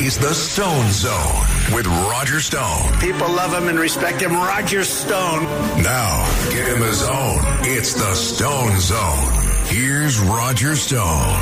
He's the Stone Zone with Roger Stone. People love him and respect him. Roger Stone. Now, get in the zone. It's the Stone Zone. Here's Roger Stone.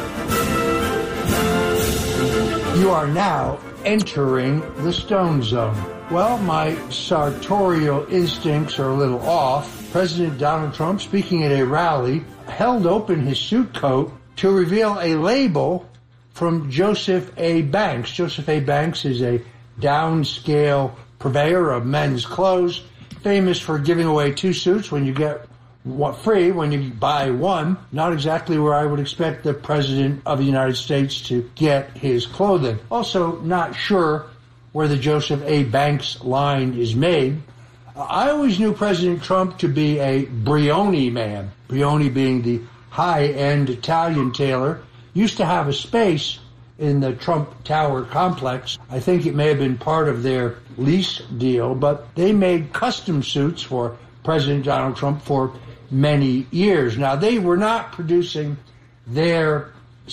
You are now entering the Stone Zone. Well, my sartorial instincts are a little off. President Donald Trump, speaking at a rally, held open his suit coat to reveal a label from Joseph A. Banks. Joseph A. Banks is a downscale purveyor of men's clothes, famous for giving away 2 suits when you get free when you buy one. Not exactly where I would expect the President of the United States to get his clothing. Also, not sure where the Joseph A. Banks line is made. I always knew President Trump to be a Brioni man. Brioni being the high-end Italian tailor. Used to have a space in the Trump Tower complex. I think it may have been part of their lease deal, but they made custom suits for President Donald Trump for many years. Now, they were not producing their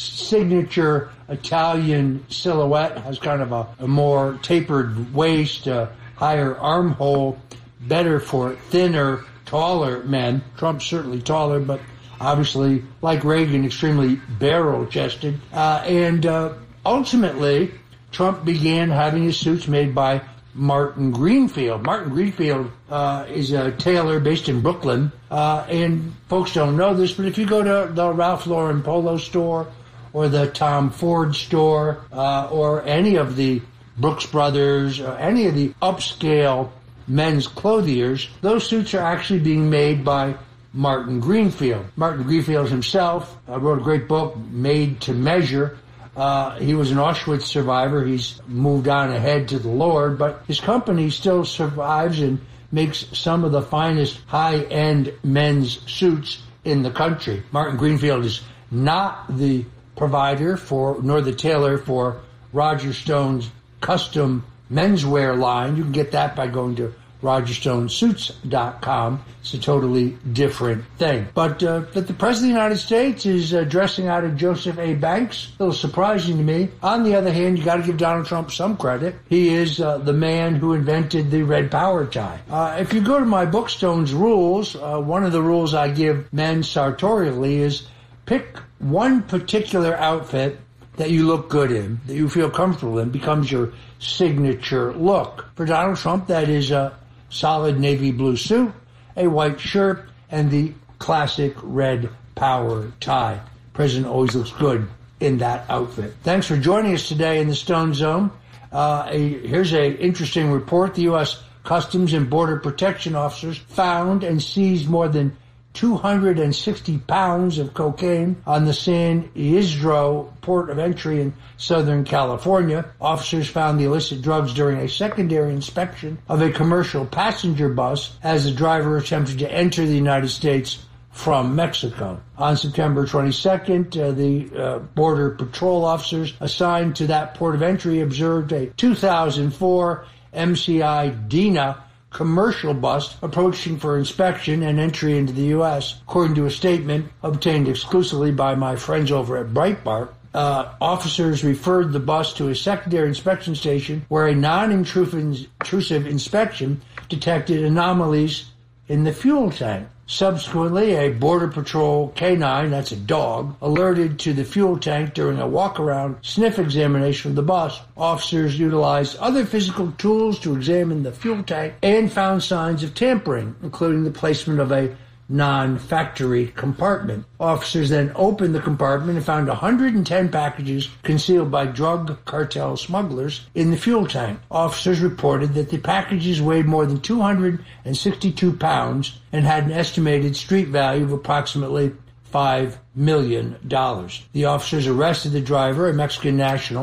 signature Italian silhouette, has kind of a more tapered waist, a higher armhole, better for thinner, taller men. Trump's certainly taller, but obviously, like Reagan, extremely barrel-chested. And ultimately, Trump began having his suits made by Martin Greenfield. Martin Greenfield is a tailor based in Brooklyn. And folks don't know this, but if you go to the Ralph Lauren Polo store or the Tom Ford store or any of the Brooks Brothers or any of the upscale men's clothiers, those suits are actually being made by Martin Greenfield. Martin Greenfield himself wrote a great book, Made to Measure. He was an Auschwitz survivor. He's moved on ahead to the Lord, but his company still survives and makes some of the finest high-end men's suits in the country. Martin Greenfield is not the provider for, nor the tailor for Roger Stone's custom menswear line. You can get that by going to RogerStoneSuits.com. It's a totally different thing. But that the President of the United States is dressing out of Joseph A. Banks, a little surprising to me. On the other hand, you got to give Donald Trump some credit. He is the man who invented the red power tie. If you go to my book, Stone's Rules, one of the rules I give men sartorially is pick one particular outfit that you look good in, that you feel comfortable in, becomes your signature look. For Donald Trump, that is a solid navy blue suit, a white shirt, and the classic red power tie. President always looks good in that outfit. Thanks for joining us today in the Stone Zone. Here's an interesting report. The U.S. Customs and Border Protection officers found and seized more than 260 pounds of cocaine on the San Isidro port of entry in Southern California. Officers found the illicit drugs during a secondary inspection of a commercial passenger bus as the driver attempted to enter the United States from Mexico. On September 22nd, the Border Patrol officers assigned to that port of entry observed a 2004 MCI Dina commercial bus approaching for inspection and entry into the U.S. According to a statement obtained exclusively by my friends over at Breitbart, officers referred the bus to a secondary inspection station where a non-intrusive inspection detected anomalies in the fuel tank. Subsequently, a Border Patrol K9, that's a dog, alerted to the fuel tank during a walk-around sniff examination of the bus. Officers utilized other physical tools to examine the fuel tank and found signs of tampering, including the placement of a non-factory compartment. Officers then opened the compartment and found 110 packages concealed by drug cartel smugglers in the fuel tank. Officers reported that the packages weighed more than 262 pounds and had an estimated street value of approximately $5 million. The officers arrested the driver, a Mexican national,